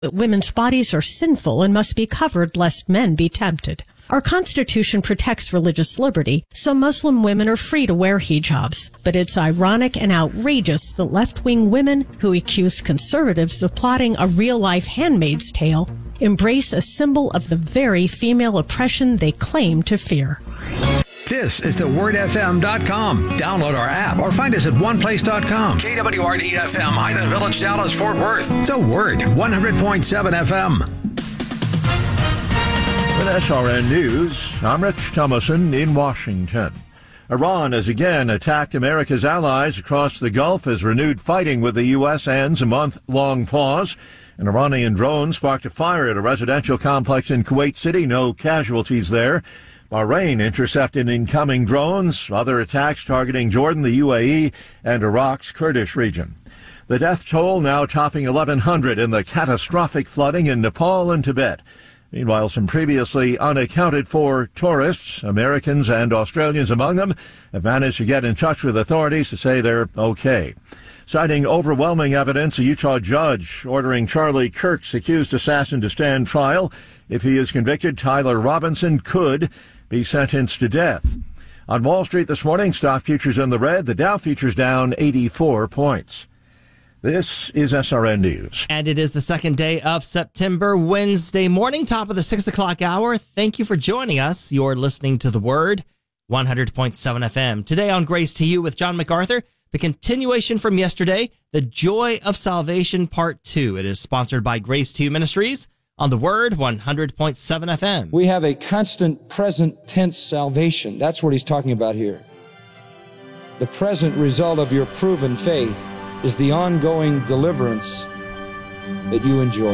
that women's bodies are sinful and must be covered lest men be tempted. Our Constitution protects religious liberty, so Muslim women are free to wear hijabs. But it's ironic and outrageous that left-wing women who accuse conservatives of plotting a real-life Handmaid's Tale embrace a symbol of the very female oppression they claim to fear. This is thewordfm.com. Download our app or find us at oneplace.com. KWRD-FM, Highland Village, Dallas, Fort Worth. The Word, 100.7 FM. With SRN News, I'm Rich Thomason in Washington. Iran has again attacked America's allies across the Gulf as renewed fighting with the U.S. ends a month-long pause. An Iranian drone sparked a fire at a residential complex in Kuwait City. No casualties there. Bahrain intercepted incoming drones. Other attacks targeting Jordan, the UAE, and Iraq's Kurdish region. The death toll now topping 1,100 in the catastrophic flooding in Nepal and Tibet. Meanwhile, some previously unaccounted-for tourists, Americans and Australians among them, have managed to get in touch with authorities to say they're okay. Citing overwhelming evidence, a Utah judge ordering Charlie Kirk's accused assassin to stand trial. If he is convicted, Tyler Robinson could be sentenced to death. On Wall Street this morning, stock futures in the red. The Dow futures down 84 points. This is SRN News. And it is the second day of September, Wednesday morning, top of the 6 o'clock hour. Thank you for joining us. You're listening to The Word, 100.7 FM. Today on Grace to You with John MacArthur, the continuation from yesterday, The Joy of Salvation Part 2. It is sponsored by Grace to You Ministries on The Word, 100.7 FM. We have a constant present tense salvation. That's what he's talking about here. The present result of your proven faith is the ongoing deliverance that you enjoy.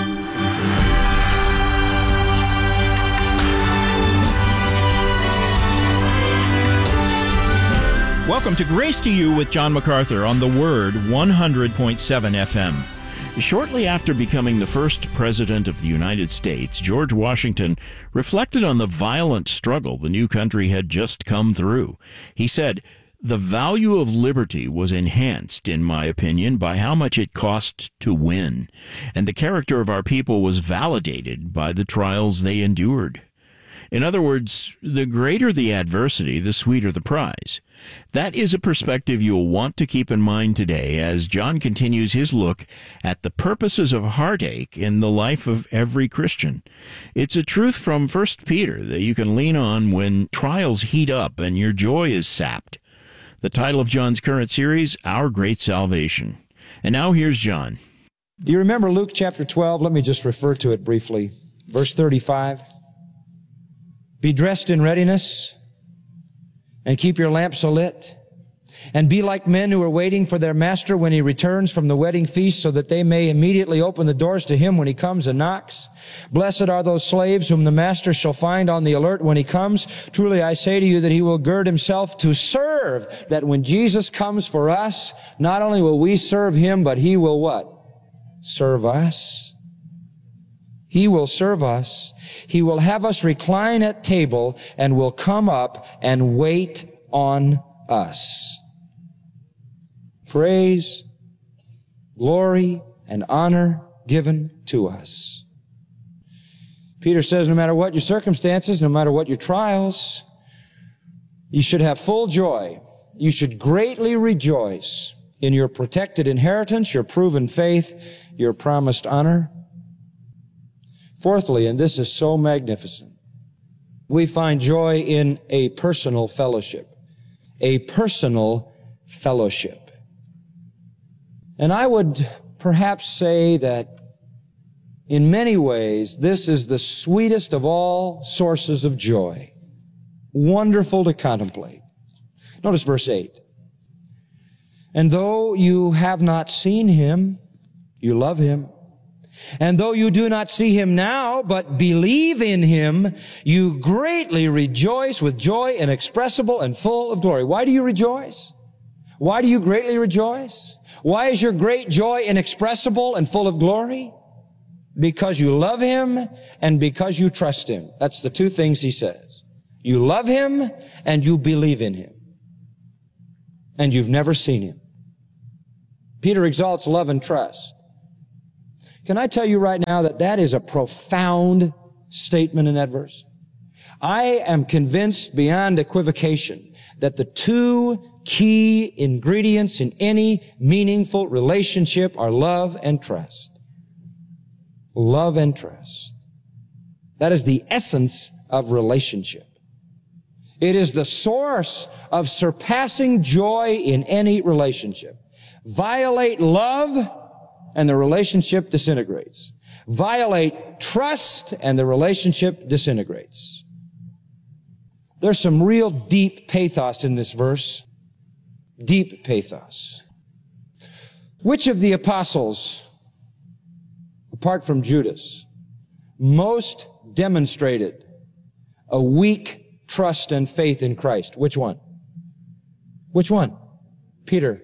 Welcome to Grace to You with John MacArthur on The Word, 100.7 FM. Shortly after becoming the first president of the United States, George Washington reflected on the violent struggle the new country had just come through. He said, "The value of liberty was enhanced, in my opinion, by how much it cost to win, and the character of our people was validated by the trials they endured." In other words, the greater the adversity, the sweeter the prize. That is a perspective you'll want to keep in mind today as John continues his look at the purposes of heartache in the life of every Christian. It's a truth from 1 Peter that you can lean on when trials heat up and your joy is sapped. The title of John's current series, Our Great Salvation. And now here's John. Do you remember Luke chapter 12? Let me just refer to it briefly. Verse 35. Be dressed in readiness and keep your lamps alit, and be like men who are waiting for their master when he returns from the wedding feast, so that they may immediately open the doors to him when he comes and knocks. Blessed are those slaves whom the master shall find on the alert when he comes. Truly I say to you that he will gird himself to serve, that when Jesus comes for us, not only will we serve him, but he will what? Serve us. He will serve us. He will have us recline at table and will come up and wait on us. Praise, glory, and honor given to us. Peter says no matter what your circumstances, no matter what your trials, you should have full joy. You should greatly rejoice in your protected inheritance, your proven faith, your promised honor. Fourthly, and this is so magnificent, we find joy in a personal fellowship. A personal fellowship. And I would perhaps say that in many ways, this is the sweetest of all sources of joy. Wonderful to contemplate. Notice verse 8. And though you have not seen him, you love him. And though you do not see him now, but believe in him, you greatly rejoice with joy inexpressible and full of glory. Why do you rejoice? Why do you greatly rejoice? Why is your great joy inexpressible and full of glory? Because you love him and because you trust him. That's the two things he says. You love him and you believe in him. And you've never seen him. Peter exalts love and trust. Can I tell you right now that that is a profound statement in that verse? I am convinced beyond equivocation that the two key ingredients in any meaningful relationship are love and trust. Love and trust. That is the essence of relationship. It is the source of surpassing joy in any relationship. Violate love, and the relationship disintegrates. Violate trust, and the relationship disintegrates. There's some real deep pathos in this verse. Deep pathos. Which of the apostles, apart from Judas, most demonstrated a weak trust and faith in Christ? Which one? Which one? Peter.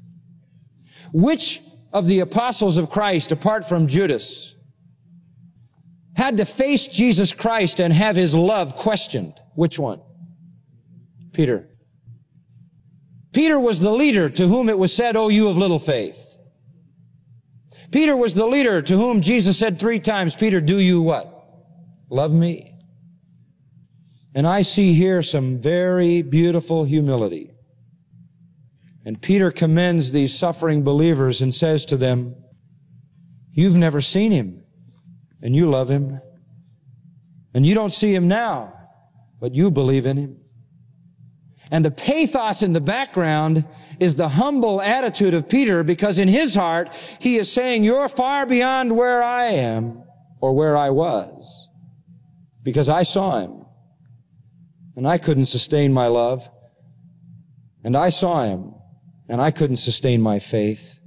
Which of the apostles of Christ, apart from Judas, had to face Jesus Christ and have his love questioned? Which one? Peter. Peter was the leader to whom it was said, "Oh, you of little faith." Peter was the leader to whom Jesus said 3 times, "Peter, do you what? Love me?" And I see here some very beautiful humility. And Peter commends these suffering believers and says to them, "You've never seen him, and you love him. And you don't see him now, but you believe in him." And the pathos in the background is the humble attitude of Peter, because in his heart, he is saying, "You're far beyond where I am or where I was, because I saw him, and I couldn't sustain my love, and I saw him, and I couldn't sustain my faith."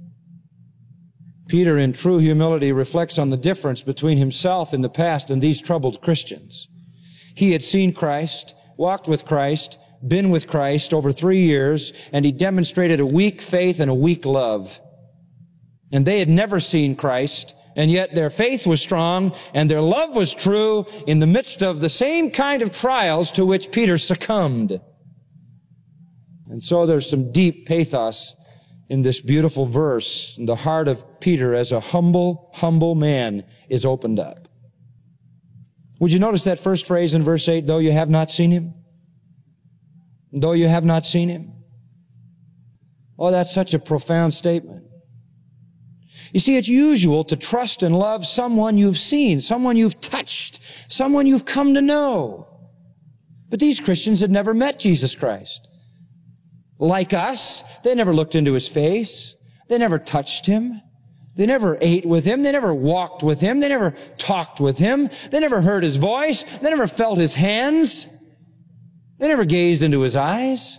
Peter, in true humility, reflects on the difference between himself in the past and these troubled Christians. He had seen Christ, walked with Christ, been with Christ over 3 years, and he demonstrated a weak faith and a weak love. And they had never seen Christ, and yet their faith was strong and their love was true in the midst of the same kind of trials to which Peter succumbed. And so there's some deep pathos in this beautiful verse. And the heart of Peter as a humble man is opened up. Would you notice that first phrase in verse 8, "Though you have not seen him"? Though you have not seen him. Oh, that's such a profound statement. You see, it's usual to trust and love someone you've seen, someone you've touched, someone you've come to know. But these Christians had never met Jesus Christ. Like us, they never looked into his face. They never touched him. They never ate with him. They never walked with him. They never talked with him. They never heard his voice. They never felt his hands. They never gazed into his eyes.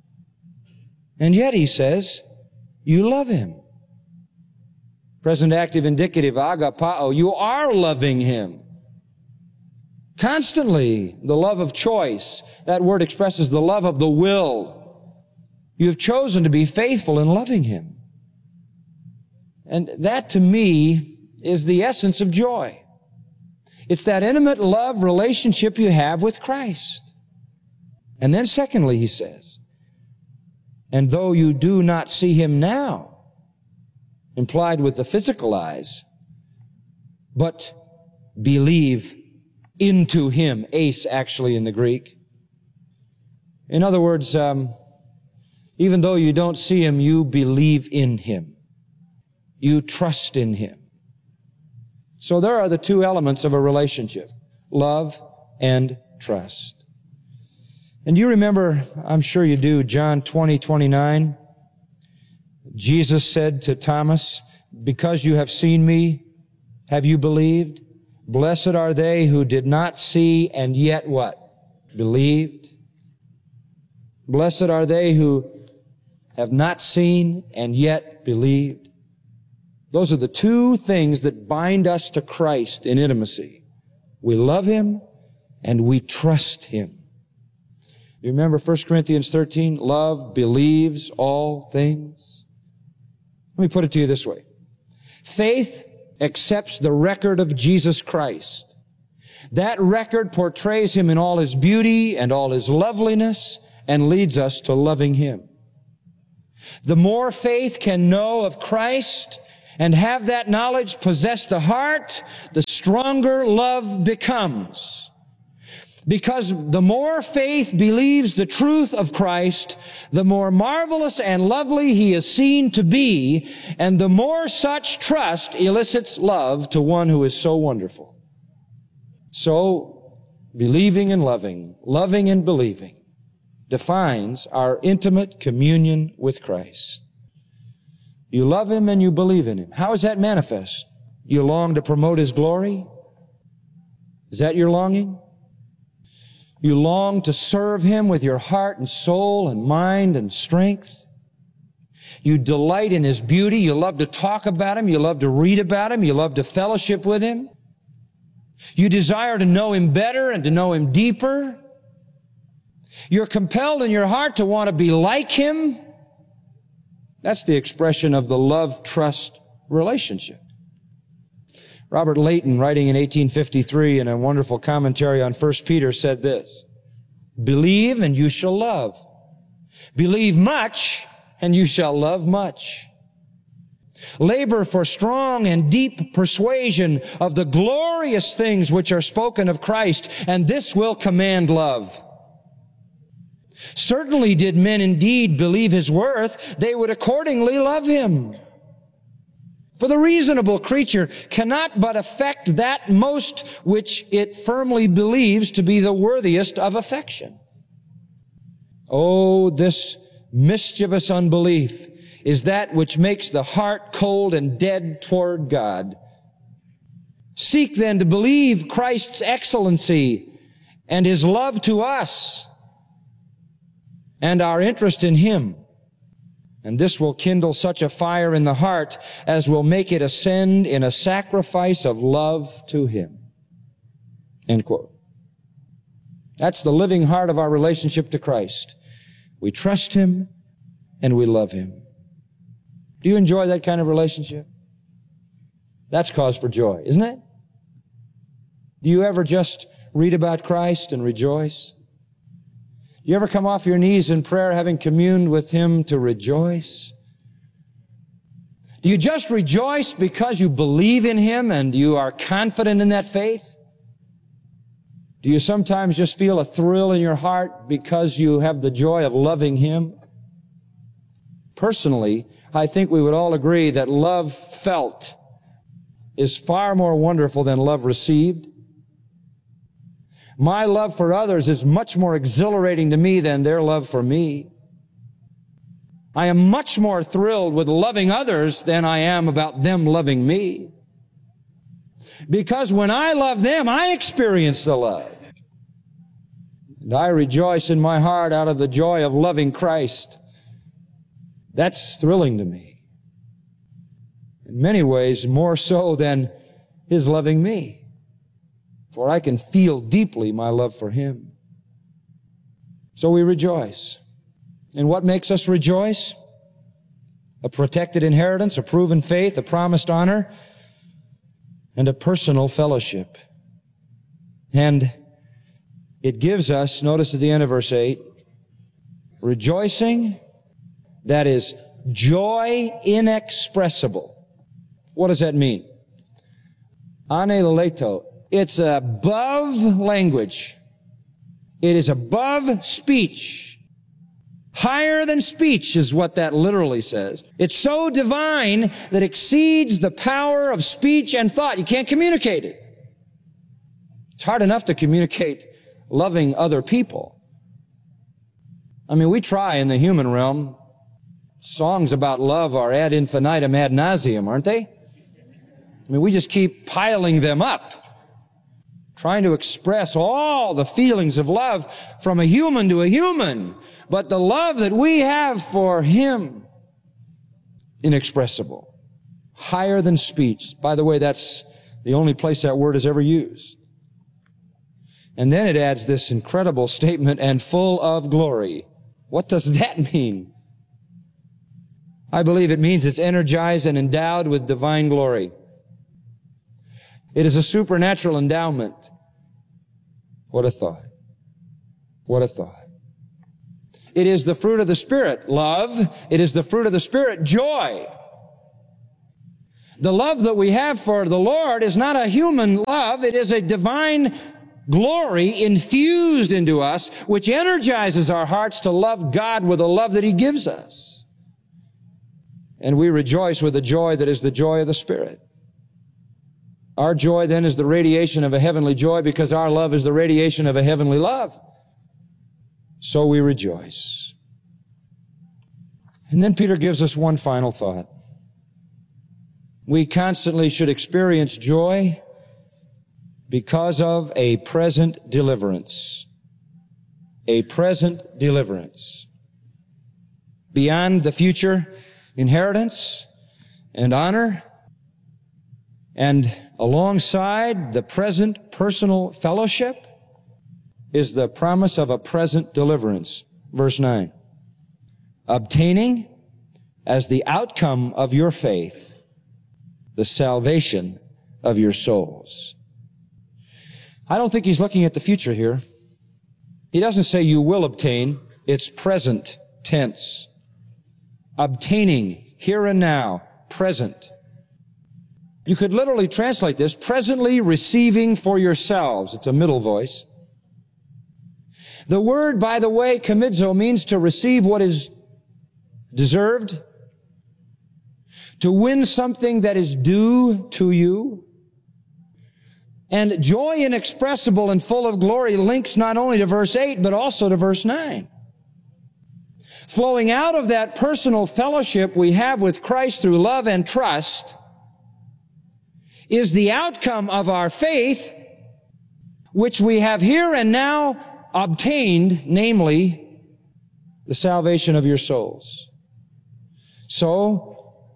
And yet he says, you love him. Present active indicative, agapao, you are loving him. Constantly, the love of choice. That word expresses the love of the will. You have chosen to be faithful in loving him. And that to me is the essence of joy. It's that intimate love relationship you have with Christ. And then secondly, he says, and though you do not see him now, implied with the physical eyes, but believe into him, eis actually in the Greek. In other words, even though you don't see him, you believe in him. You trust in him. So there are the two elements of a relationship, love and trust. And you remember, I'm sure you do, John 20:29. Jesus said to Thomas, because you have seen me, have you believed? Blessed are they who did not see and yet what? Believed. Blessed are they who have not seen and yet believed. Those are the two things that bind us to Christ in intimacy. We love him and we trust him. You remember 1 Corinthians 13? Love believes all things. Let me put it to you this way. Faith accepts the record of Jesus Christ. That record portrays him in all his beauty and all his loveliness and leads us to loving him. The more faith can know of Christ and have that knowledge possess the heart, the stronger love becomes. Because the more faith believes the truth of Christ, the more marvelous and lovely He is seen to be, and the more such trust elicits love to one who is so wonderful. So, believing and loving and believing, defines our intimate communion with Christ. You love Him and you believe in Him. How is that manifest? You long to promote His glory? Is that your longing? You long to serve Him with your heart and soul and mind and strength. You delight in His beauty. You love to talk about Him. You love to read about Him. You love to fellowship with Him. You desire to know Him better and to know Him deeper. You're compelled in your heart to want to be like Him. That's the expression of the love-trust relationship. Robert Leighton, writing in 1853 in a wonderful commentary on 1 Peter, said this: "Believe and you shall love. Believe much and you shall love much. Labor for strong and deep persuasion of the glorious things which are spoken of Christ, and this will command love. Certainly did men indeed believe His worth, they would accordingly love Him. For the reasonable creature cannot but affect that most which it firmly believes to be the worthiest of affection. Oh, this mischievous unbelief is that which makes the heart cold and dead toward God. Seek then to believe Christ's excellency and His love to us and our interest in Him. And this will kindle such a fire in the heart as will make it ascend in a sacrifice of love to Him." End quote. That's the living heart of our relationship to Christ. We trust Him and we love Him. Do you enjoy that kind of relationship? That's cause for joy, isn't it? Do you ever just read about Christ and rejoice? Do you ever come off your knees in prayer having communed with Him to rejoice? Do you just rejoice because you believe in Him and you are confident in that faith? Do you sometimes just feel a thrill in your heart because you have the joy of loving Him? Personally, I think we would all agree that love felt is far more wonderful than love received. My love for others is much more exhilarating to me than their love for me. I am much more thrilled with loving others than I am about them loving me. Because when I love them, I experience the love. And I rejoice in my heart out of the joy of loving Christ. That's thrilling to me. In many ways, more so than His loving me. For I can feel deeply my love for Him. So we rejoice. And what makes us rejoice? A protected inheritance, a proven faith, a promised honor, and a personal fellowship. And it gives us, notice at the end of verse 8, rejoicing that is joy inexpressible. What does that mean? Aneleto. It's above language. It is above speech. Higher than speech is what that literally says. It's so divine that it exceeds the power of speech and thought. You can't communicate it. It's hard enough to communicate loving other people. I mean, we try in the human realm. Songs about love are ad infinitum, ad nauseum, aren't they? I mean, we just keep piling them up, trying to express all the feelings of love from a human to a human. But the love that we have for Him, inexpressible, higher than speech. By the way, that's the only place that word is ever used. And then it adds this incredible statement, and full of glory. What does that mean? I believe it means it's energized and endowed with divine glory. It is a supernatural endowment. What a thought. What a thought. It is the fruit of the Spirit, love. It is the fruit of the Spirit, joy. The love that we have for the Lord is not a human love. It is a divine glory infused into us, which energizes our hearts to love God with the love that He gives us. And we rejoice with the joy that is the joy of the Spirit. Our joy then is the radiation of a heavenly joy, because our love is the radiation of a heavenly love. So we rejoice. And then Peter gives us one final thought. We constantly should experience joy because of a present deliverance. A present deliverance. Beyond the future inheritance and honor, and alongside the present personal fellowship is the promise of a present deliverance. Verse 9. Obtaining as the outcome of your faith the salvation of your souls. I don't think he's looking at the future here. He doesn't say you will obtain. It's present tense. Obtaining, here and now, present. You could literally translate this, presently receiving for yourselves. It's a middle voice. The word, by the way, komidzo, means to receive what is deserved, to win something that is due to you. And joy inexpressible and full of glory links not only to verse 8, but also to verse 9. Flowing out of that personal fellowship we have with Christ through love and trust is the outcome of our faith, which we have here and now obtained, namely, the salvation of your souls. So,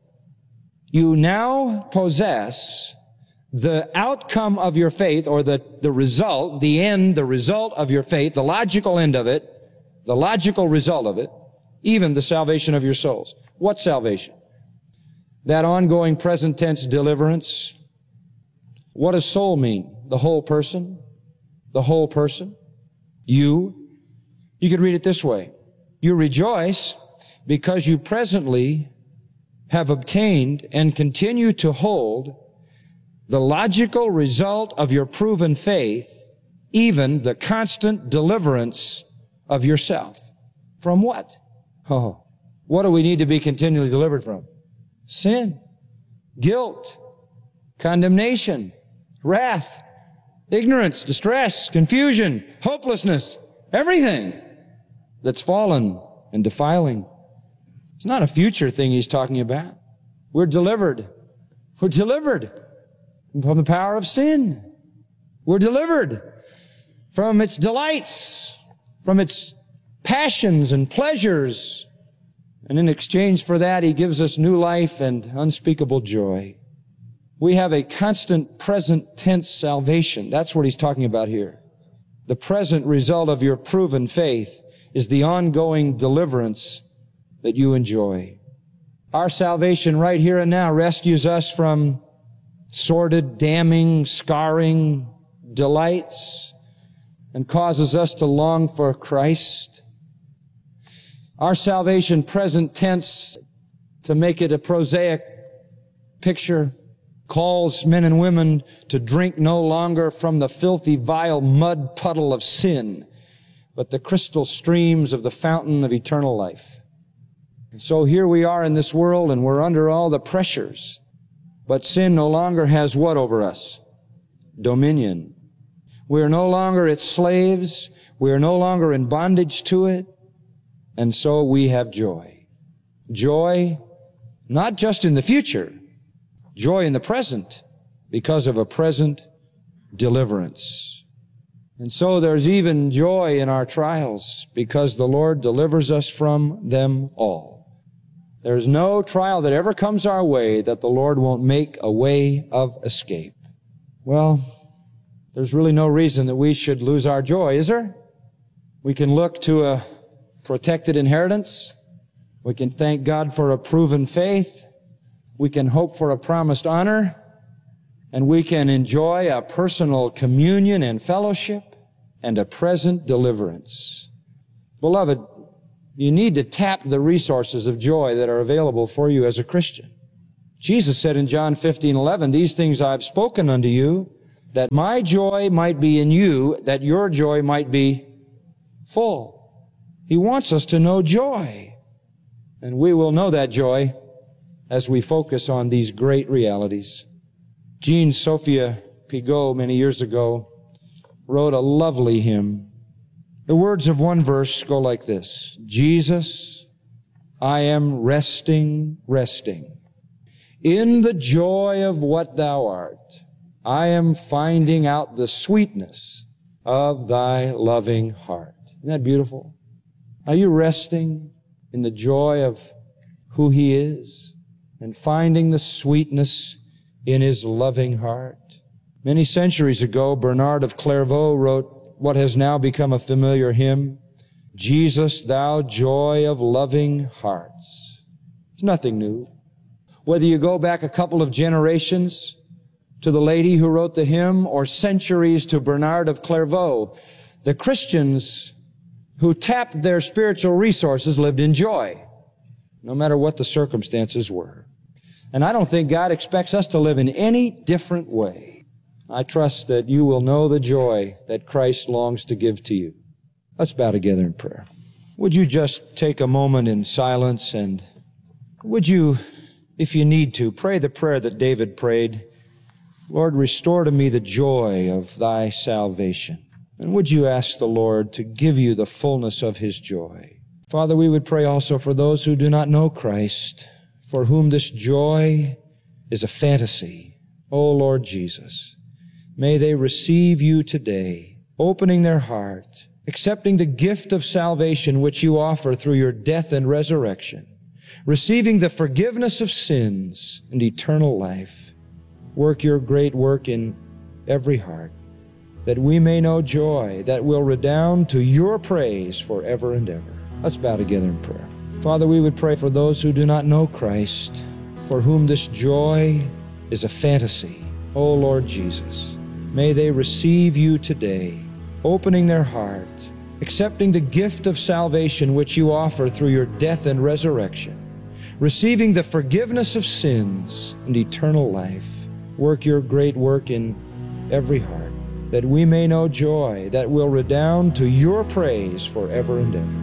you now possess the outcome of your faith, or the result, the end, the result of your faith, the logical end of it, the logical result of it, even the salvation of your souls. What salvation? That ongoing present tense deliverance. What does soul mean? The whole person? The whole person? You? You could read it this way. You rejoice because you presently have obtained and continue to hold the logical result of your proven faith, even the constant deliverance of yourself. From what? Oh, what do we need to be continually delivered from? Sin, guilt, condemnation, wrath, ignorance, distress, confusion, hopelessness, everything that's fallen and defiling. It's not a future thing he's talking about. We're delivered. We're delivered from the power of sin. We're delivered from its delights, from its passions and pleasures. And in exchange for that, he gives us new life and unspeakable joy. We have a constant present tense salvation. That's what he's talking about here. The present result of your proven faith is the ongoing deliverance that you enjoy. Our salvation right here and now rescues us from sordid, damning, scarring delights and causes us to long for Christ. Our salvation, present tense, to make it a prosaic picture, calls men and women to drink no longer from the filthy, vile mud puddle of sin, but the crystal streams of the fountain of eternal life. And so here we are in this world, and we're under all the pressures. But sin no longer has what over us? Dominion. We are no longer its slaves. We are no longer in bondage to it. And so we have joy. Joy, not just in the future, joy in the present, because of a present deliverance. And so there's even joy in our trials, because the Lord delivers us from them all. There's no trial that ever comes our way that the Lord won't make a way of escape. Well, there's really no reason that we should lose our joy, is there? We can look to a protected inheritance. We can thank God for a proven faith. We can hope for a promised honor. And we can enjoy a personal communion and fellowship and a present deliverance. Beloved, you need to tap the resources of joy that are available for you as a Christian. Jesus said in John 15:11, "These things I've spoken unto you, that my joy might be in you, that your joy might be full." He wants us to know joy. And we will know that joy as we focus on these great realities. Jean Sophia Pigot, many years ago, wrote a lovely hymn. The words of one verse go like this: "Jesus, I am resting, resting. In the joy of what thou art, I am finding out the sweetness of thy loving heart." Isn't that beautiful? Are you resting in the joy of who He is and finding the sweetness in His loving heart? Many centuries ago, Bernard of Clairvaux wrote what has now become a familiar hymn, "Jesus, thou joy of loving hearts." It's nothing new. Whether you go back a couple of generations to the lady who wrote the hymn or centuries to Bernard of Clairvaux, the Christians who tapped their spiritual resources lived in joy, no matter what the circumstances were. And I don't think God expects us to live in any different way. I trust that you will know the joy that Christ longs to give to you. Let's bow together in prayer. Would you just take a moment in silence, and would you, if you need to, pray the prayer that David prayed? "Lord, restore to me the joy of thy salvation." And would you ask the Lord to give you the fullness of His joy? Father, we would pray also for those who do not know Christ, for whom this joy is a fantasy. Oh, Lord Jesus, may they receive you today, opening their heart, accepting the gift of salvation which you offer through your death and resurrection, receiving the forgiveness of sins and eternal life. Work your great work in every heart, that we may know joy that will redound to your praise forever and ever. Let's bow together in prayer. Father, we would pray for those who do not know Christ, for whom this joy is a fantasy. Oh, Lord Jesus, may they receive you today, opening their heart, accepting the gift of salvation which you offer through your death and resurrection, receiving the forgiveness of sins and eternal life. Work your great work in every heart, that we may know joy that will redound to your praise forever and ever.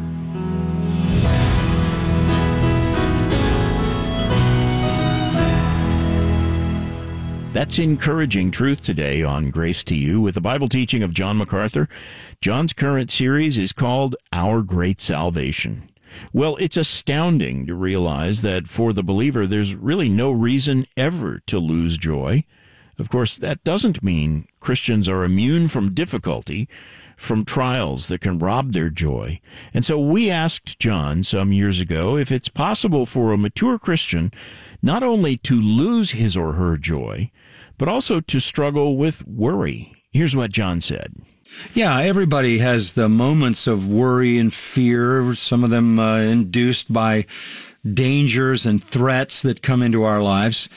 That's encouraging truth today on Grace to You with the Bible teaching of John MacArthur. John's current series is called Our Great Salvation. Well, it's astounding to realize that for the believer, there's really no reason ever to lose joy. Of course, that doesn't mean Christians are immune from difficulty, from trials that can rob their joy. And so we asked John some years ago if it's possible for a mature Christian not only to lose his or her joy, but also to struggle with worry. Here's what John said. Yeah, everybody has the moments of worry and fear, some of them induced by dangers and threats that come into our lives.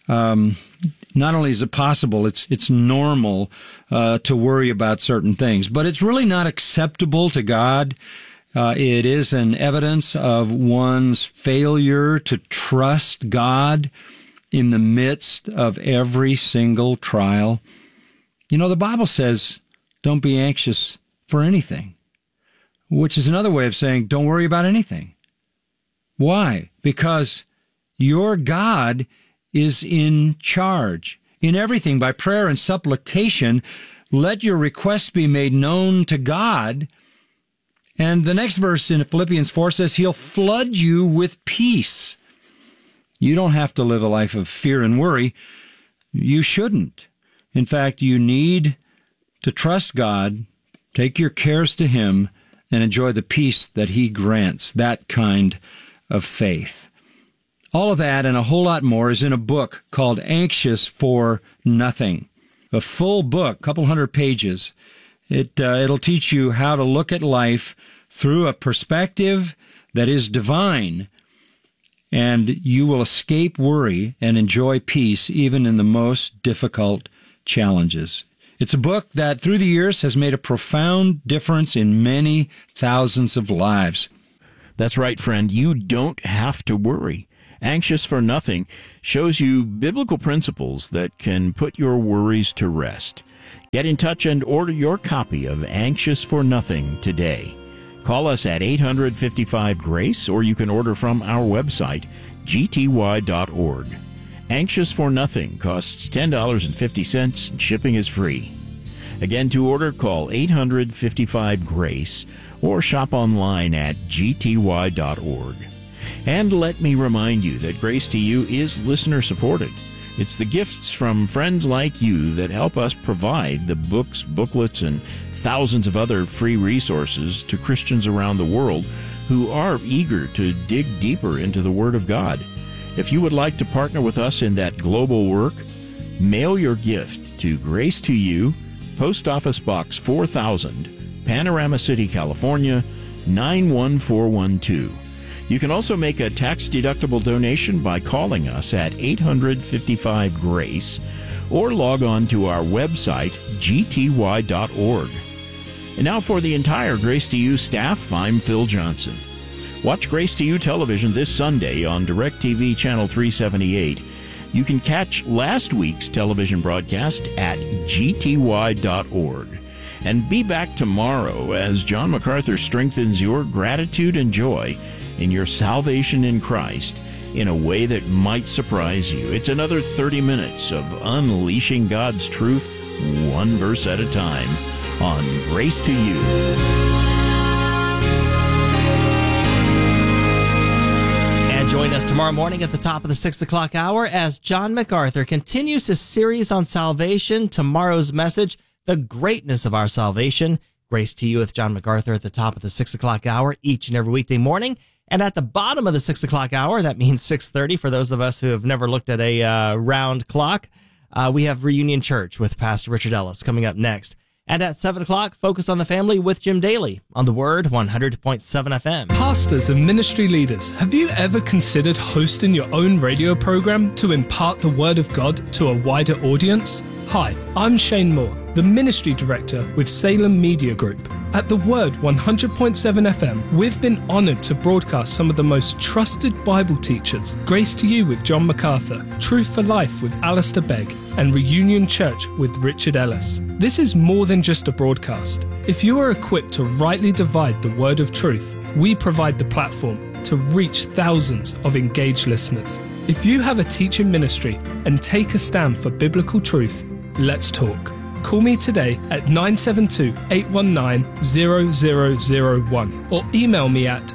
Not only is it possible, it's normal to worry about certain things, but it's really not acceptable to God. It is an evidence of one's failure to trust God in the midst of every single trial. You know, the Bible says, don't be anxious for anything, which is another way of saying don't worry about anything. Why? Because your God is in charge. In everything, by prayer and supplication, let your requests be made known to God. And the next verse in Philippians 4 says He'll flood you with peace. You don't have to live a life of fear and worry. You shouldn't. In fact, you need to trust God, take your cares to Him, and enjoy the peace that He grants, that kind of faith. All of that and a whole lot more is in a book called Anxious for Nothing. A full book, a couple hundred pages. It'll teach you how to look at life through a perspective that is divine, and you will escape worry and enjoy peace even in the most difficult challenges. It's a book that through the years has made a profound difference in many thousands of lives. That's right, friend. You don't have to worry. Anxious for Nothing shows you biblical principles that can put your worries to rest. Get in touch and order your copy of Anxious for Nothing today. Call us at 855-GRACE, or you can order from our website, gty.org. Anxious for Nothing costs $10.50 and shipping is free. Again, to order, call 855-GRACE or shop online at gty.org. And let me remind you that Grace to You is listener-supported. It's the gifts from friends like you that help us provide the books, booklets, and thousands of other free resources to Christians around the world who are eager to dig deeper into the Word of God. If you would like to partner with us in that global work, mail your gift to Grace to You, Post Office Box 4000, Panorama City, California, 91412. You can also make a tax-deductible donation by calling us at 855-GRACE or log on to our website, gty.org. And now for the entire Grace to You staff, I'm Phil Johnson. Watch Grace to You television this Sunday on DirecTV Channel 378. You can catch last week's television broadcast at gty.org. And be back tomorrow as John MacArthur strengthens your gratitude and joy in your salvation in Christ in a way that might surprise you. It's another 30 minutes of unleashing God's truth, one verse at a time, on Grace to You. And join us tomorrow morning at the top of the 6 o'clock hour as John MacArthur continues his series on salvation. Tomorrow's message, the greatness of our salvation. Grace to You with John MacArthur at the top of the 6 o'clock hour each and every weekday morning. And at the bottom of the 6 o'clock hour, that means 6:30 for those of us who have never looked at a round clock, we have Reunion Church with Pastor Richard Ellis coming up next. And at 7 o'clock, Focus on the Family with Jim Daly on The Word 100.7 FM. Pastors and ministry leaders, have you ever considered hosting your own radio program to impart the Word of God to a wider audience? Hi, I'm Shane Moore, the Ministry Director with Salem Media Group. At The Word 100.7 FM, we've been honored to broadcast some of the most trusted Bible teachers, Grace to You with John MacArthur, Truth for Life with Alistair Begg, and Reunion Church with Richard Ellis. This is more than just a broadcast. If you are equipped to rightly divide the word of truth, we provide the platform to reach thousands of engaged listeners. If you have a teaching ministry and take a stand for biblical truth, let's talk. Call me today at 972-819-0001 or email me at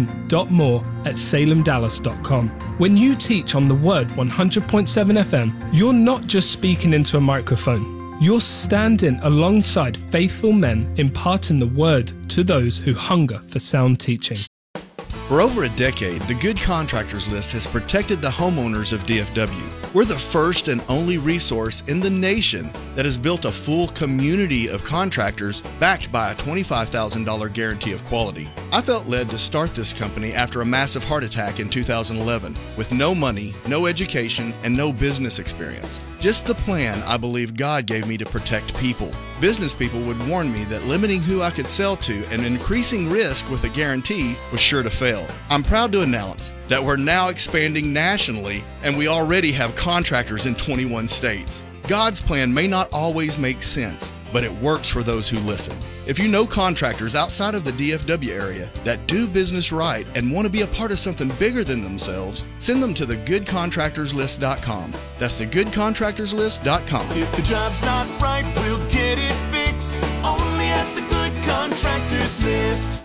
shane.moore@salemdallas.com. When you teach on The Word 100.7 FM, you're not just speaking into a microphone. You're standing alongside faithful men imparting the Word to those who hunger for sound teaching. For over a decade, the Good Contractors List has protected the homeowners of DFW. We're the first and only resource in the nation that has built a full community of contractors backed by a $25,000 guarantee of quality. I felt led to start this company after a massive heart attack in 2011 with no money, no education, and no business experience. Just the plan I believe God gave me to protect people. Business people would warn me that limiting who I could sell to and increasing risk with a guarantee was sure to fail. I'm proud to announce that we're now expanding nationally, and we already have contractors in 21 states. God's plan may not always make sense, but it works for those who listen. If you know contractors outside of the DFW area that do business right and want to be a part of something bigger than themselves, send them to thegoodcontractorslist.com. That's thegoodcontractorslist.com. If the job's not right, we'll get it fixed. Only at the Good Contractors List.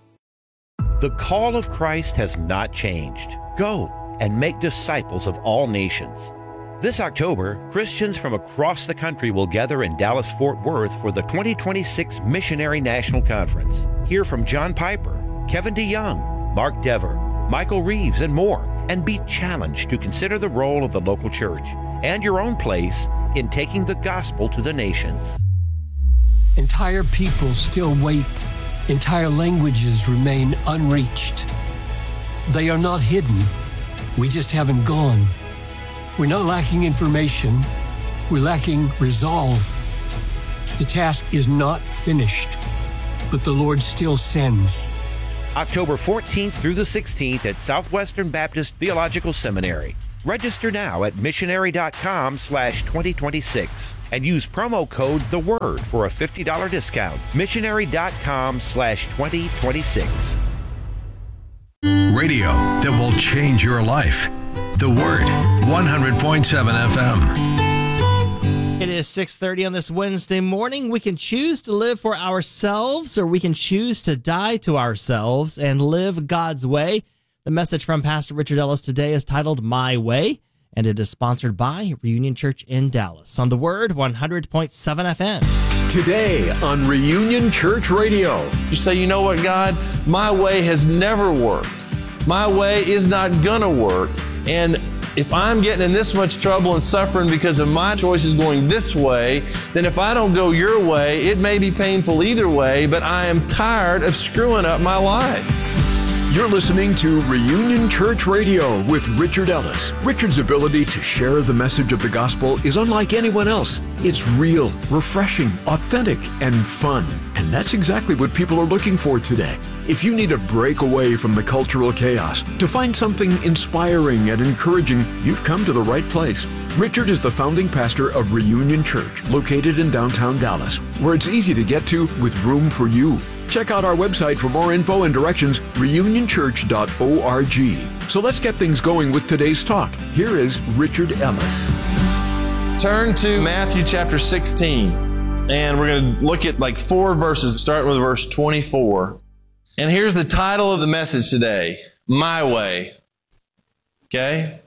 The call of Christ has not changed. Go and make disciples of all nations. This October, Christians from across the country will gather in Dallas-Fort Worth for the 2026 Missionary National Conference. Hear from John Piper, Kevin DeYoung, Mark Dever, Michael Reeves, and more, and be challenged to consider the role of the local church and your own place in taking the gospel to the nations. Entire peoples still wait. Entire languages remain unreached. They are not hidden. We just haven't gone. We're not lacking information. We're lacking resolve. The task is not finished, but the Lord still sends. October 14th through the 16th at Southwestern Baptist Theological Seminary. Register now at missionary.com/2026 and use promo code The Word for a $50 discount. Missionary.com/2026. Radio that will change your life. The Word, 100.7 FM. It is 6:30 on this Wednesday morning. We can choose to live for ourselves, or we can choose to die to ourselves and live God's way. The message from Pastor Richard Ellis today is titled My Way, and it is sponsored by Reunion Church in Dallas on The Word, 100.7 FM. Today on Reunion Church Radio. You say, you know what, God? My way has never worked. My way is not going to work. And if I'm getting in this much trouble and suffering because of my choices going this way, then if I don't go your way, it may be painful either way, but I am tired of screwing up my life. You're listening to Reunion Church Radio with Richard Ellis. Richard's ability to share the message of the gospel is unlike anyone else. It's real, refreshing, authentic, and fun. And that's exactly what people are looking for today. If you need a break away from the cultural chaos, to find something inspiring and encouraging, you've come to the right place. Richard is the founding pastor of Reunion Church, located in downtown Dallas, where it's easy to get to with room for you. Check out our website for more info and directions, reunionchurch.org. So let's get things going with today's talk. Here is Richard Ellis. Turn to Matthew chapter 16, and we're going to look at like 4 verses, starting with verse 24. And here's the title of the message today, My Way. Okay?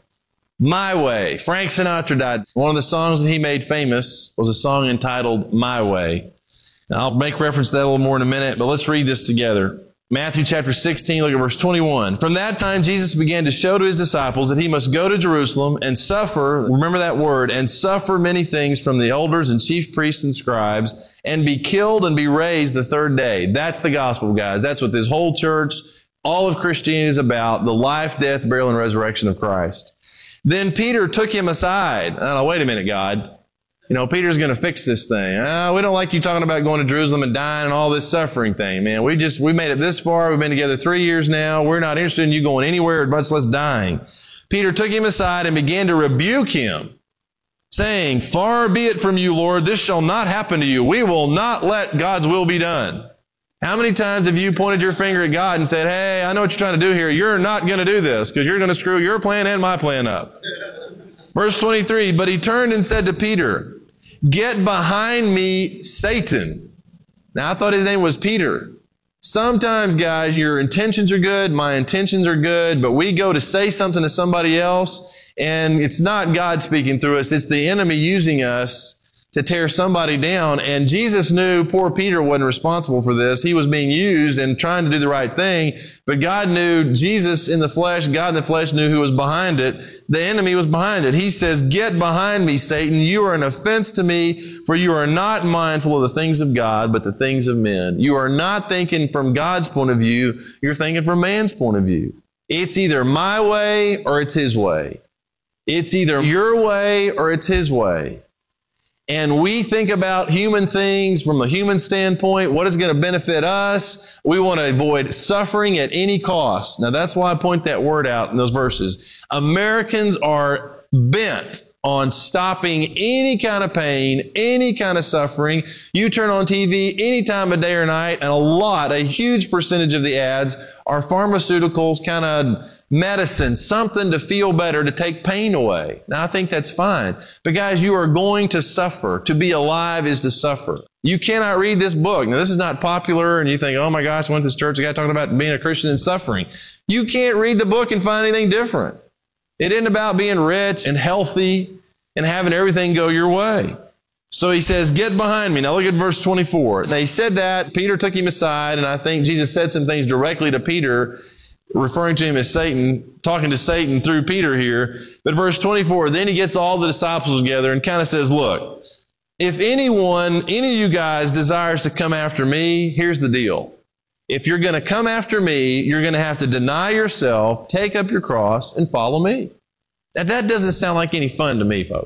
My Way. Frank Sinatra died. One of the songs that he made famous was a song entitled My Way. I'll make reference to that a little more in a minute, but let's read this together. Matthew chapter 16, look at verse 21. From that time, Jesus began to show to his disciples that he must go to Jerusalem and suffer, remember that word, and suffer many things from the elders and chief priests and scribes, and be killed and be raised the third day. That's the gospel, guys. That's what this whole church, all of Christianity is about, the life, death, burial, and resurrection of Christ. Then Peter took him aside. Oh, wait a minute, God. You know, Peter's going to fix this thing. We don't like you talking about going to Jerusalem and dying and all this suffering thing, man. We made it this far. We've been together 3 years now. We're not interested in you going anywhere, much less dying. Peter took him aside and began to rebuke him, saying, Far be it from you, Lord, this shall not happen to you. We will not let God's will be done. How many times have you pointed your finger at God and said, hey, I know what you're trying to do here. You're not going to do this because you're going to screw your plan and my plan up. Verse 23, but he turned and said to Peter, Get behind me, Satan. Now, I thought his name was Peter. Sometimes, guys, your intentions are good, my intentions are good, but we go to say something to somebody else, and it's not God speaking through us. It's the enemy using us to tear somebody down. And Jesus knew poor Peter wasn't responsible for this. He was being used and trying to do the right thing. But God knew, Jesus in the flesh, God in the flesh knew who was behind it. The enemy was behind it. He says, Get behind me, Satan. You are an offense to me, for you are not mindful of the things of God, but the things of men. You are not thinking from God's point of view. You're thinking from man's point of view. It's either my way or it's his way. It's either your way or it's his way. And we think about human things from a human standpoint, what is going to benefit us. We want to avoid suffering at any cost. Now, that's why I point that word out in those verses. Americans are bent on stopping any kind of pain, any kind of suffering. You turn on TV any time of day or night, and a huge percentage of the ads are pharmaceuticals, kind of medicine, something to feel better, to take pain away. Now, I think that's fine. But guys, you are going to suffer. To be alive is to suffer. You cannot read this book. Now, this is not popular, and you think, oh my gosh, I went to this church, a guy talking about being a Christian and suffering. You can't read the book and find anything different. It isn't about being rich and healthy and having everything go your way. So he says, get behind me. Now look at verse 24. Now he said that, Peter took him aside, and I think Jesus said some things directly to Peter, referring to him as Satan, talking to Satan through Peter here. But verse 24, then he gets all the disciples together and kind of says, look, if any of you guys desires to come after me, here's the deal. If you're going to come after me, you're going to have to deny yourself, take up your cross, and follow me. Now that doesn't sound like any fun to me, folks.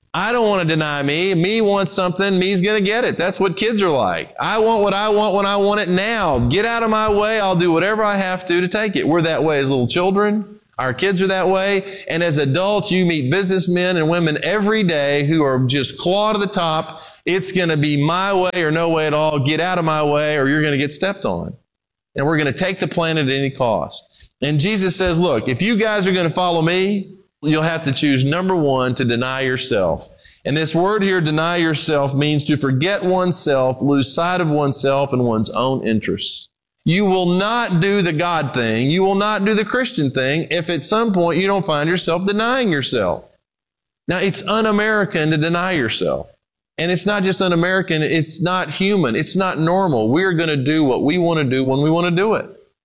I don't want to deny me. Me wants something. Me's going to get it. That's what kids are like. I want what I want when I want it now. Get out of my way. I'll do whatever I have to take it. We're that way as little children. Our kids are that way. And as adults, you meet businessmen and women every day who are just claw to the top. It's going to be my way or no way at all. Get out of my way or you're going to get stepped on. And we're going to take the planet at any cost. And Jesus says, look, if you guys are going to follow me, you'll have to choose, number one, to deny yourself. And this word here, deny yourself, means to forget oneself, lose sight of oneself and one's own interests. You will not do the God thing. You will not do the Christian thing if at some point you don't find yourself denying yourself. Now, it's un-American to deny yourself. And it's not just un-American, it's not human, it's not normal. We're going to do what we want to do when we want to do it.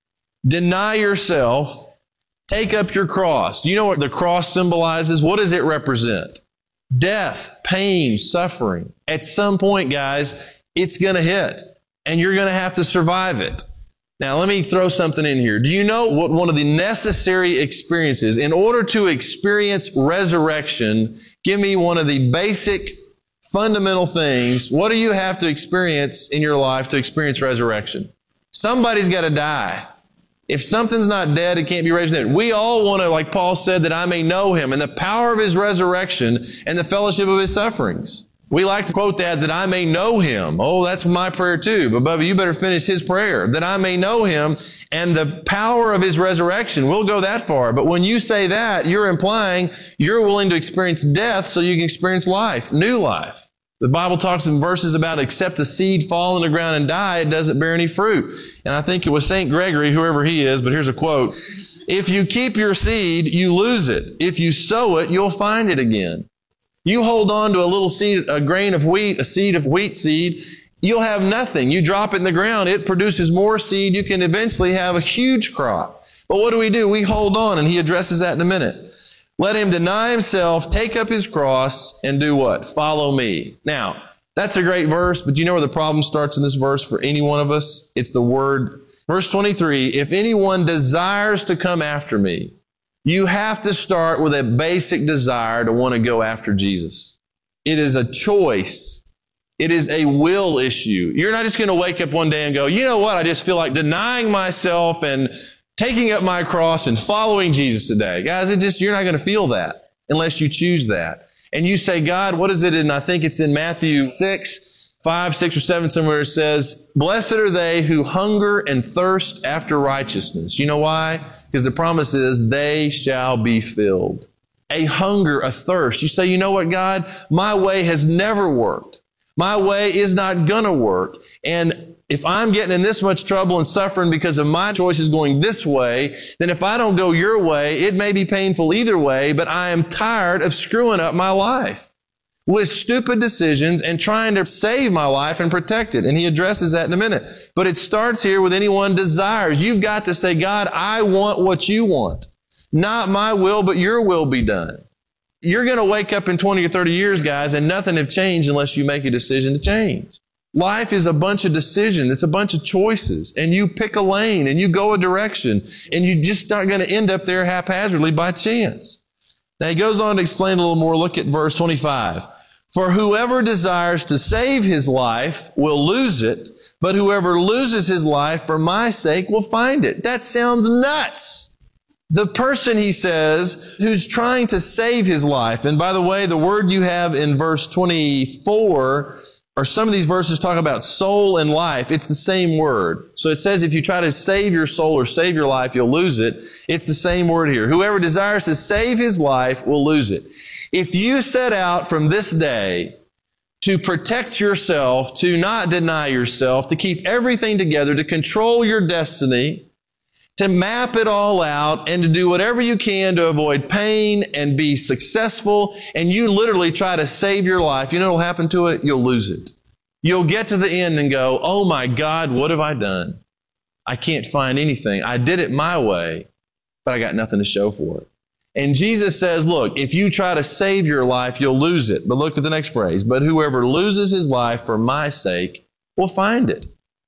Deny yourself, take up your cross. Do you know what the cross symbolizes? What does it represent? Death, pain, suffering. At some point, guys, it's going to hit, and you're going to have to survive it. Now, let me throw something in here. Do you know what one of the necessary experiences, in order to experience resurrection, give me one of the basic fundamental things. What do you have to experience in your life to experience resurrection? Somebody's got to die. If something's not dead, it can't be raised from the dead. We all want to, like Paul said, that I may know Him and the power of His resurrection and the fellowship of His sufferings. We like to quote that I may know Him. Oh, that's my prayer too. But Bubba, you better finish his prayer. That I may know Him and the power of His resurrection. We'll go that far. But when you say that, you're implying you're willing to experience death so you can experience life, new life. The Bible talks in verses about except the seed fall in the ground and die, it doesn't bear any fruit. And I think it was St. Gregory, whoever he is, but here's a quote. If you keep your seed, you lose it. If you sow it, you'll find it again. You hold on to a little seed, a grain of wheat, a seed of wheat seed, you'll have nothing. You drop it in the ground, it produces more seed. You can eventually have a huge crop. But what do? We hold on, and he addresses that in a minute. Let him deny himself, take up his cross, and do what? Follow me. Now, that's a great verse, but you know where the problem starts in this verse for any one of us? It's the word. Verse 23, if anyone desires to come after me, you have to start with a basic desire to want to go after Jesus. It is a choice. It is a will issue. You're not just going to wake up one day and go, you know what, I just feel like denying myself and taking up my cross and following Jesus today. Guys, you're not going to feel that unless you choose that. And you say, God, what is it? And I think it's in Matthew 5, 6, or 7 somewhere it says, blessed are they who hunger and thirst after righteousness. You know why? Because the promise is they shall be filled. A hunger, a thirst. You say, you know what, God? My way has never worked. My way is not going to work. And if I'm getting in this much trouble and suffering because of my choices going this way, then if I don't go your way, it may be painful either way, but I am tired of screwing up my life with stupid decisions and trying to save my life and protect it. And he addresses that in a minute. But it starts here with anyone desires. You've got to say, God, I want what you want. Not my will, but your will be done. You're going to wake up in 20 or 30 years, guys, and nothing have changed unless you make a decision to change. Life is a bunch of decisions. It's a bunch of choices. And you pick a lane and you go a direction. And you're just not going to end up there haphazardly by chance. Now he goes on to explain a little more. Look at verse 25. For whoever desires to save his life will lose it, but whoever loses his life for my sake will find it. That sounds nuts. The person, he says, who's trying to save his life, and by the way, the word you have in verse 24, or some of these verses talk about soul and life, it's the same word. So it says if you try to save your soul or save your life, you'll lose it. It's the same word here. Whoever desires to save his life will lose it. If you set out from this day to protect yourself, to not deny yourself, to keep everything together, to control your destiny, to map it all out, and to do whatever you can to avoid pain and be successful, and you literally try to save your life, you know what will happen to it? You'll lose it. You'll get to the end and go, oh my God, what have I done? I can't find anything. I did it my way, but I got nothing to show for it. And Jesus says, look, if you try to save your life, you'll lose it. But look at the next phrase. But whoever loses his life for my sake will find it.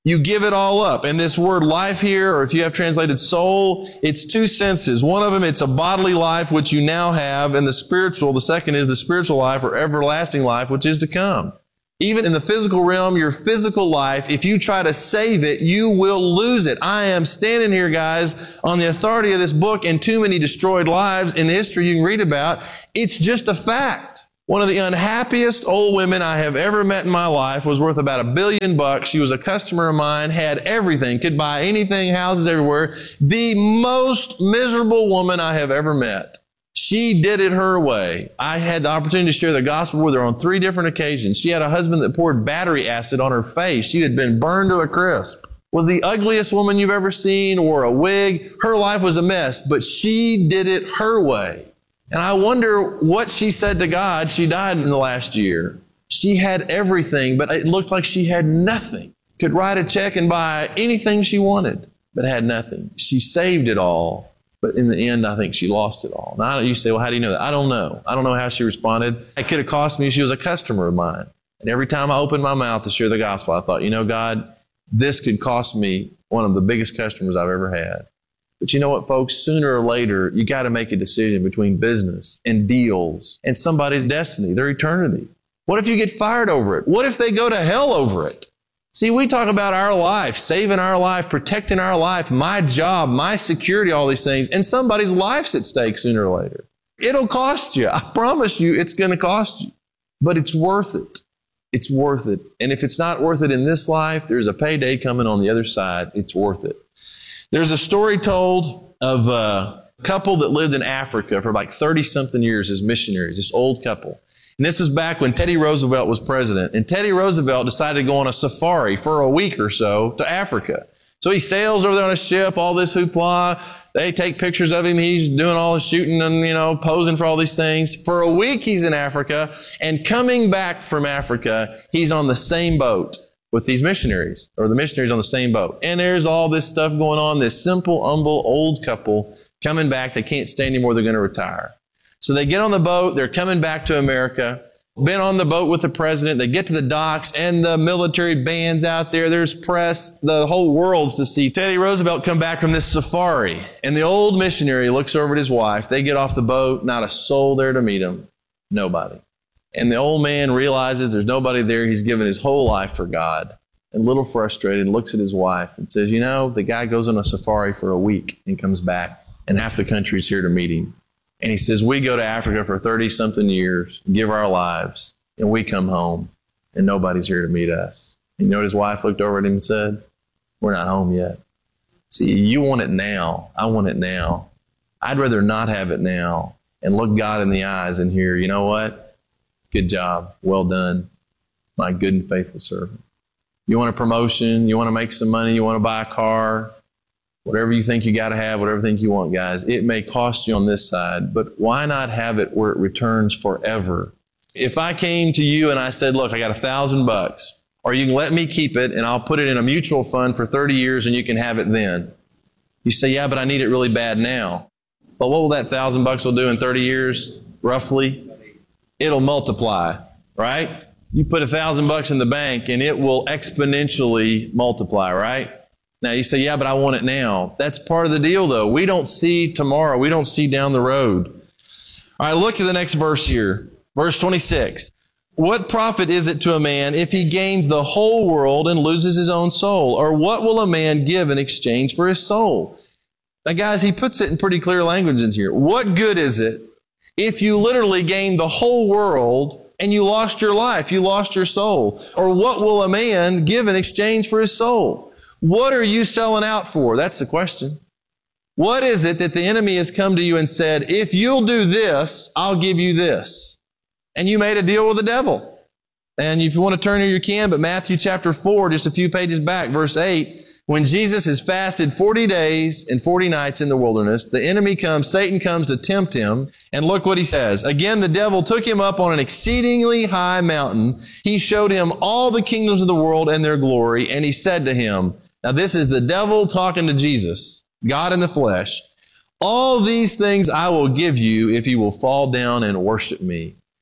You give it all up. And this word life here, or if you have translated soul, it's two senses. One of them, it's a bodily life, which you now have, and the second is the spiritual life or everlasting life, which is to come. Even in the physical realm, your physical life, if you try to save it, you will lose it. I am standing here, guys, on the authority of this book and too many destroyed lives in history you can read about. It's just a fact. One of the unhappiest old women I have ever met in my life was worth about $1 billion. She was a customer of mine, had everything, could buy anything, houses everywhere. The most miserable woman I have ever met. She did it her way. I had the opportunity to share the gospel with her on 3 different occasions. She had a husband that poured battery acid on her face. She had been burned to a crisp. Was the ugliest woman you've ever seen, wore a wig. Her life was a mess, but she did it her way. And I wonder what she said to God. She died in the last year. She had everything, but it looked like she had nothing. Could write a check and buy anything she wanted, but had nothing. She saved it all. But in the end, I think she lost it all. Now, you say, well, how do you know that? I don't know. I don't know how she responded. It could have cost me. She was a customer of mine. And every time I opened my mouth to share the gospel, I thought, God, this could cost me one of the biggest customers I've ever had. But you know what, folks? Sooner or later, you got to make a decision between business and deals and somebody's destiny, their eternity. What if you get fired over it? What if they go to hell over it? See, we talk about our life, saving our life, protecting our life, my job, my security, all these things, and somebody's life's at stake sooner or later. It'll cost you. I promise you it's going to cost you. But it's worth it. It's worth it. And if it's not worth it in this life, there's a payday coming on the other side. It's worth it. There's a story told of a couple that lived in Africa for like 30-something years as missionaries, this old couple. And this was back when Teddy Roosevelt was president. And Teddy Roosevelt decided to go on a safari for a week or so to Africa. So he sails over there on a ship, all this hoopla. They take pictures of him. He's doing all the shooting and, posing for all these things. For a week he's in Africa. And coming back from Africa, he's on the same boat with these missionaries, or the missionaries on the same boat. And there's all this stuff going on, this simple, humble, old couple coming back. They can't stay anymore. They're going to retire. So they get on the boat. They're coming back to America. Been on the boat with the president. They get to the docks and the military band's out there. There's press. The whole world's to see Teddy Roosevelt come back from this safari. And the old missionary looks over at his wife. They get off the boat. Not a soul there to meet him. Nobody. And the old man realizes there's nobody there. He's given his whole life for God. And a little frustrated, looks at his wife and says, the guy goes on a safari for a week and comes back. And half the country's here to meet him. And he says, we go to Africa for 30-something years, give our lives, and we come home, and nobody's here to meet us. And you know what his wife looked over at him and said? We're not home yet. See, you want it now. I want it now. I'd rather not have it now and look God in the eyes and hear, you know what? Good job. Well done, my good and faithful servant. You want a promotion? You want to make some money? You want to buy a car? Whatever you think you got to have, whatever you think you want, guys, it may cost you on this side, but why not have it where it returns forever? If I came to you and I said, look, I got $1,000, or you can let me keep it and I'll put it in a mutual fund for 30 years and you can have it then. You say, yeah, but I need it really bad now. But what will that $1,000 will do in 30 years, roughly? It'll multiply, right? You put $1,000 in the bank and it will exponentially multiply, right? Now you say, yeah, but I want it now. That's part of the deal, though. We don't see tomorrow. We don't see down the road. All right, look at the next verse here. Verse 26. What profit is it to a man if he gains the whole world and loses his own soul? Or what will a man give in exchange for his soul? Now, guys, he puts it in pretty clear language in here. What good is it if you literally gain the whole world and you lost your life, you lost your soul? Or what will a man give in exchange for his soul? What are you selling out for? That's the question. What is it that the enemy has come to you and said, if you'll do this, I'll give you this? And you made a deal with the devil. And if you want to turn here, you can, but Matthew chapter 4, just a few pages back, verse 8, when Jesus has fasted 40 days and 40 nights in the wilderness, the enemy comes, Satan comes to tempt him, and look what he says. Again, the devil took him up on an exceedingly high mountain. He showed him all the kingdoms of the world and their glory, and he said to him, now this is the devil talking to Jesus, God in the flesh. All these things I will give you if you will fall down and worship me.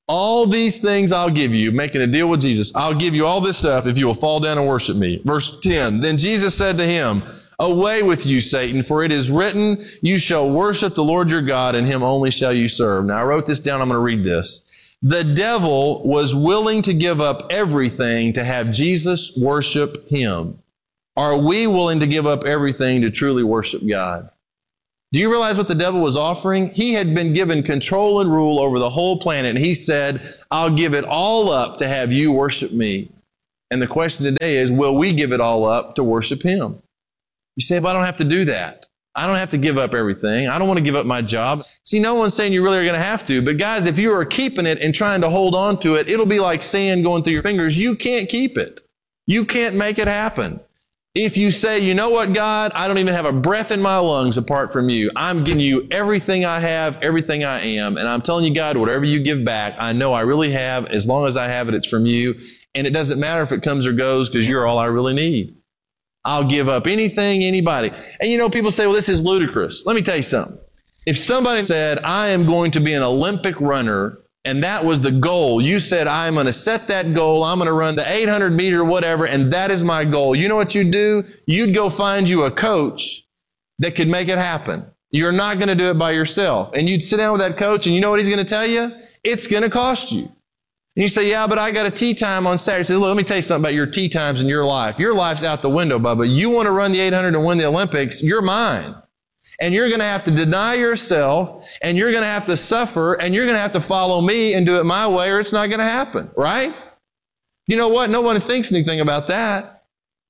All these things I'll give you, making a deal with Jesus. I'll give you all this stuff if you will fall down and worship me. Verse 10, then Jesus said to him, away with you, Satan, for it is written, you shall worship the Lord your God, and him only shall you serve. Now, I wrote this down. I'm going to read this. The devil was willing to give up everything to have Jesus worship him. Are we willing to give up everything to truly worship God? Do you realize what the devil was offering? He had been given control and rule over the whole planet, and he said, I'll give it all up to have you worship me. And the question today is, will we give it all up to worship him? You say, but I don't have to do that. I don't have to give up everything. I don't want to give up my job. See, no one's saying you really are going to have to. But guys, if you are keeping it and trying to hold on to it, it'll be like sand going through your fingers. You can't keep it. You can't make it happen. If you say, you know what, God, I don't even have a breath in my lungs apart from you. I'm giving you everything I have, everything I am. And I'm telling you, God, whatever you give back, I know I really have. As long as I have it, it's from you. And it doesn't matter if it comes or goes because you're all I really need. I'll give up anything, anybody. And you know, people say, well, this is ludicrous. Let me tell you something. If somebody said, I am going to be an Olympic runner, and that was the goal, you said, I'm going to set that goal, I'm going to run the 800-meter whatever, and that is my goal. You know what you'd do? You'd go find you a coach that could make it happen. You're not going to do it by yourself. And you'd sit down with that coach, and you know what he's going to tell you? It's going to cost you. And you say, yeah, but I got a tee time on Saturday. He says, look, let me tell you something about your tee times in your life. Your life's out the window, Bubba. You want to run the 800 and win the Olympics, you're mine. And you're going to have to deny yourself, and you're going to have to suffer, and you're going to have to follow me and do it my way, or it's not going to happen, right? You know what? No one thinks anything about that.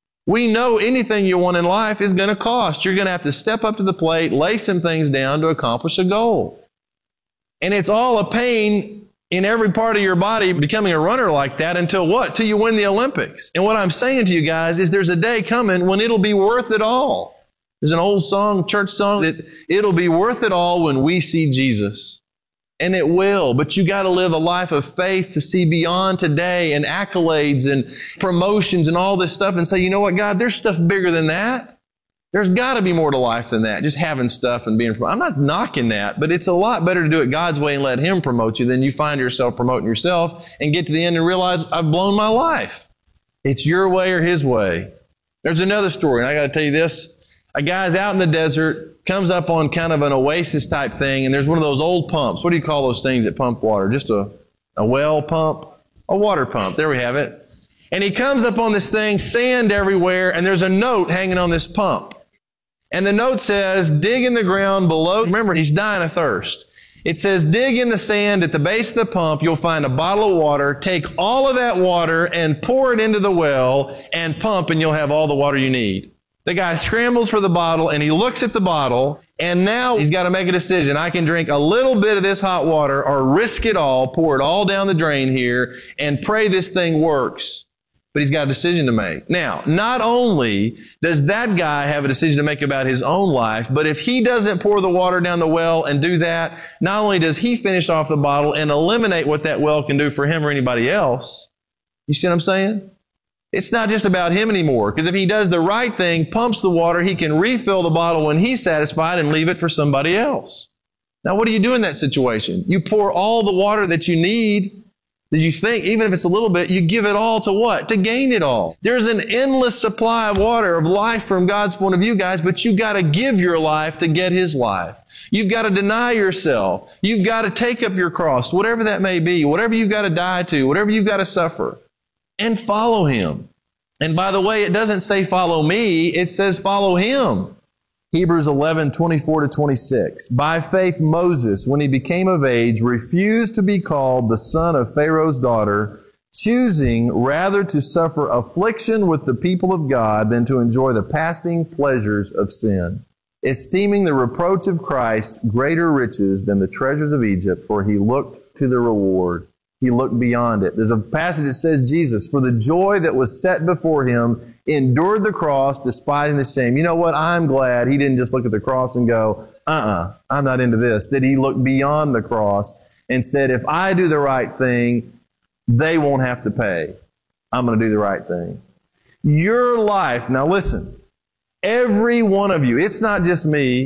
We know anything you want in life is going to cost. You're going to have to step up to the plate, lay some things down to accomplish a goal. And it's all a pain in every part of your body becoming a runner like that until what? Till you win the Olympics. And what I'm saying to you guys is there's a day coming when it'll be worth it all. There's an old song, church song, that it'll be worth it all when we see Jesus. And it will. But you got to live a life of faith to see beyond today and accolades and promotions and all this stuff and say, you know what, God, there's stuff bigger than that. There's got to be more to life than that. Just having stuff and being promoted. I'm not knocking that, but it's a lot better to do it God's way and let Him promote you than you find yourself promoting yourself and get to the end and realize I've blown my life. It's your way or His way. There's another story, and I got to tell you this. A guy's out in the desert, comes up on kind of an oasis type thing, and there's one of those old pumps. What do you call those things that pump water? Just a well pump? A water pump. There we have it. And he comes up on this thing, sand everywhere, and there's a note hanging on this pump. And the note says, dig in the ground below. Remember, he's dying of thirst. It says, dig in the sand at the base of the pump. You'll find a bottle of water. Take all of that water and pour it into the well and pump, and you'll have all the water you need. The guy scrambles for the bottle, and he looks at the bottle, and now he's got to make a decision. I can drink a little bit of this hot water or risk it all, pour it all down the drain here, and pray this thing works. But he's got a decision to make. Now, not only does that guy have a decision to make about his own life, but if he doesn't pour the water down the well and do that, not only does he finish off the bottle and eliminate what that well can do for him or anybody else. You see what I'm saying? It's not just about him anymore, because if he does the right thing, pumps the water, he can refill the bottle when he's satisfied and leave it for somebody else. Now, what do you do in that situation? You pour all the water that you need, that you think, even if it's a little bit, you give it all to what? To gain it all. There's an endless supply of water, of life from God's point of view, guys, but you've got to give your life to get His life. You've got to deny yourself. You've got to take up your cross, whatever that may be, whatever you've got to die to, whatever you've got to suffer. And follow Him. And by the way, it doesn't say follow me, it says follow Him. Hebrews 11:24-26. By faith Moses, when he became of age, refused to be called the son of Pharaoh's daughter, choosing rather to suffer affliction with the people of God than to enjoy the passing pleasures of sin, esteeming the reproach of Christ greater riches than the treasures of Egypt, for he looked to the reward. He looked beyond it. There's a passage that says Jesus, for the joy that was set before Him, endured the cross, despising the shame. You know what? I'm glad He didn't just look at the cross and go, I'm not into this. That He looked beyond the cross and said, if I do the right thing, they won't have to pay. I'm going to do the right thing. Your life, now listen, every one of you, it's not just me,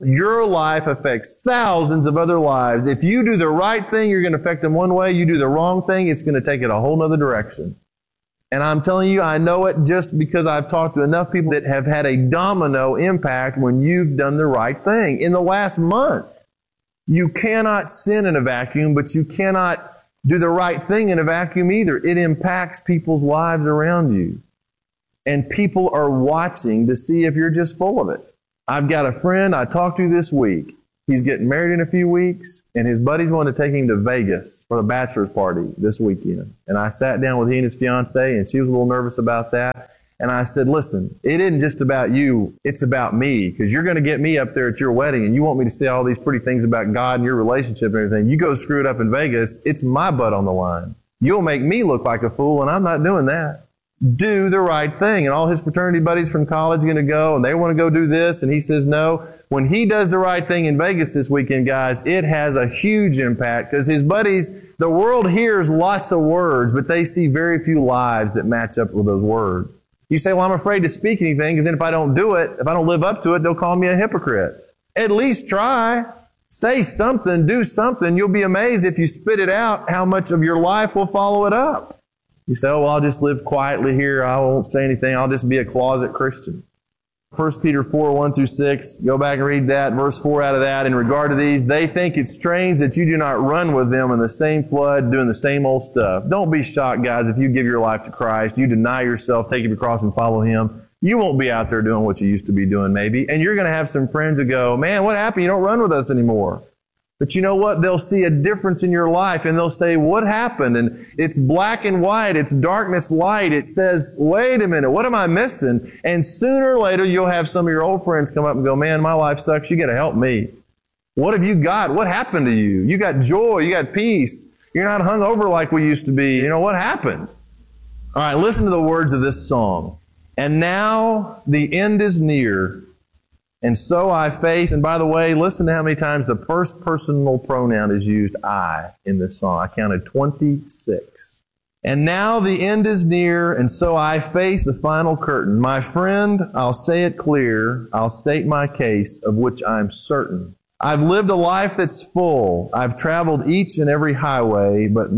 Your life affects thousands of other lives. If you do the right thing, you're going to affect them one way. You do the wrong thing, it's going to take it a whole other direction. And I'm telling you, I know it just because I've talked to enough people that have had a domino impact when you've done the right thing. In the last month, you cannot sin in a vacuum, but you cannot do the right thing in a vacuum either. It impacts people's lives around you. And people are watching to see if you're just full of it. I've got a friend I talked to this week. He's getting married in a few weeks, and his buddies want to take him to Vegas for the bachelor's party this weekend. And I sat down with he and his fiancée, and she was a little nervous about that. And I said, listen, it isn't just about you, it's about me, because you're going to get me up there at your wedding, and you want me to say all these pretty things about God and your relationship and everything. You go screw it up in Vegas, it's my butt on the line. You'll make me look like a fool, and I'm not doing that. Do the right thing. And all his fraternity buddies from college are going to go, and they want to go do this, and he says no. When he does the right thing in Vegas this weekend, guys, it has a huge impact because his buddies, the world hears lots of words, but they see very few lives that match up with those words. You say, well, I'm afraid to speak anything because then if I don't do it, if I don't live up to it, they'll call me a hypocrite. At least try. Say something, do something. You'll be amazed if you spit it out how much of your life will follow it up. You say, oh, well, I'll just live quietly here. I won't say anything. I'll just be a closet Christian. 1 Peter 4, 1 through 6. Go back and read that. Verse 4 out of that. In regard to these, they think it strange that you do not run with them in the same flood, doing the same old stuff. Don't be shocked, guys, if you give your life to Christ, you deny yourself, take up your cross and follow Him. You won't be out there doing what you used to be doing, maybe. And you're going to have some friends who go, man, what happened? You don't run with us anymore. But you know what? They'll see a difference in your life and they'll say, what happened? And it's black and white. It's darkness, light. It says, wait a minute, what am I missing? And sooner or later, you'll have some of your old friends come up and go, man, my life sucks. You got to help me. What have you got? What happened to you? You got joy. You got peace. You're not hung over like we used to be. You know, what happened? All right, listen to the words of this song. And now the end is near. And so I face, and by the way, listen to how many times the first personal pronoun is used, I, in this song. I counted 26. And now the end is near, and so I face the final curtain. My friend, I'll say it clear. I'll state my case, of which I'm certain. I've lived a life that's full. I've traveled each and every highway, but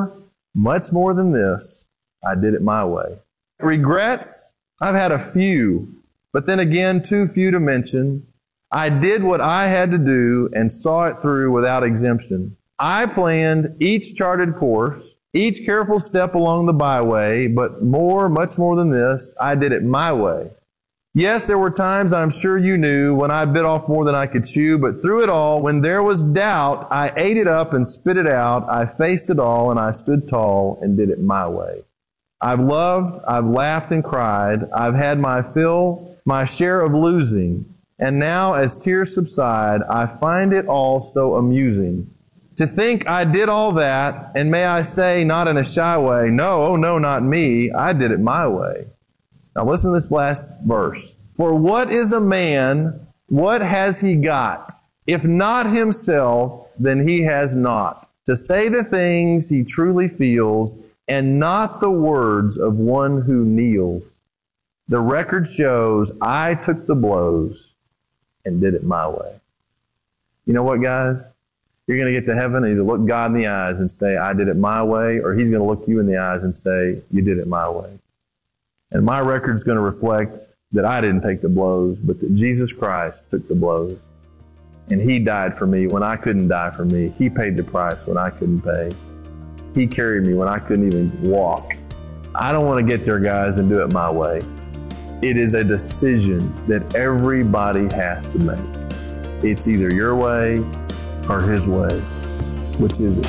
much more than this, I did it my way. Regrets? I've had a few. But then again, too few to mention. I did what I had to do and saw it through without exemption. I planned each charted course, each careful step along the byway, but much more than this, I did it my way. Yes, there were times I'm sure you knew when I bit off more than I could chew, but through it all, when there was doubt, I ate it up and spit it out. I faced it all and I stood tall and did it my way. I've loved, I've laughed and cried. I've had my fill, my share of losing. And now as tears subside, I find it all so amusing. To think I did all that, and may I say, not in a shy way, no, oh no, not me, I did it my way. Now listen to this last verse. For what is a man, what has he got? If not himself, then he has not. To say the things he truly feels, and not the words of one who kneels. The record shows I took the blows and did it my way. You know what, guys? You're going to get to heaven and either look God in the eyes and say, I did it my way, or He's going to look you in the eyes and say, you did it my way. And my record's going to reflect that I didn't take the blows, but that Jesus Christ took the blows. And He died for me when I couldn't die for me. He paid the price when I couldn't pay. He carried me when I couldn't even walk. I don't want to get there, guys, and do it my way. It is a decision that everybody has to make. It's either your way or His way. Which is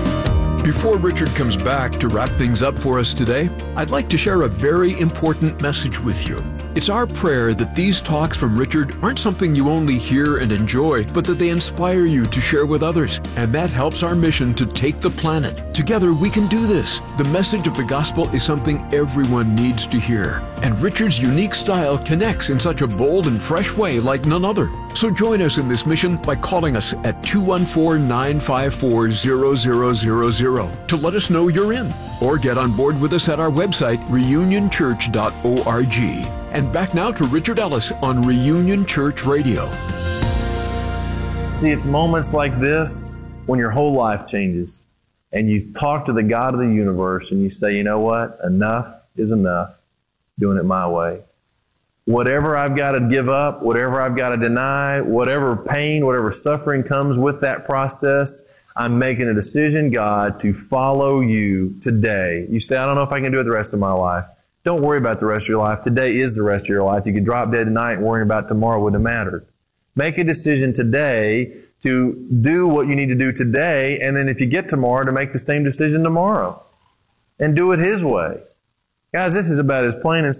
it? Before Richard comes back to wrap things up for us today, I'd like to share a very important message with you. It's our prayer that these talks from Richard aren't something you only hear and enjoy, but that they inspire you to share with others. And that helps our mission to take the planet. Together we can do this. The message of the gospel is something everyone needs to hear. And Richard's unique style connects in such a bold and fresh way like none other. So join us in this mission by calling us at 214-954-0000 to let us know you're in. Or get on board with us at our website, reunionchurch.org. And back now to Richard Ellis on Reunion Church Radio. See, it's moments like this when your whole life changes and you talk to the God of the universe and you say, you know what? Enough is enough. Doing it my way. Whatever I've got to give up, whatever I've got to deny, whatever pain, whatever suffering comes with that process, I'm making a decision, God, to follow you today. You say, I don't know if I can do it the rest of my life. Don't worry about the rest of your life. Today is the rest of your life. You could drop dead tonight and worrying about tomorrow wouldn't have mattered. Make a decision today to do what you need to do today, and then if you get tomorrow, to make the same decision tomorrow. And do it His way. Guys, this is about as plain and